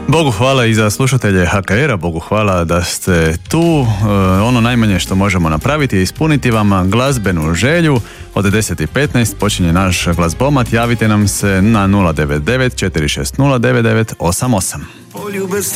Bogu hvala i za slušatelje HKR-a, Bogu hvala da ste tu. Ono najmanje što možemo napraviti je ispuniti vam glazbenu želju. Od 10:15 počinje naš glazbomat. Javite nam se na 099 460 9988.